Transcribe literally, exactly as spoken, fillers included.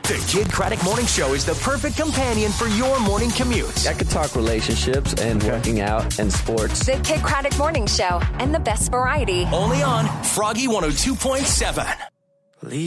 The Kidd Kraddick Morning Show is the perfect companion for your morning commute. I could talk relationships and working out and sports. The Kidd Kraddick Morning Show and the best variety. Only on Froggy one oh two point seven.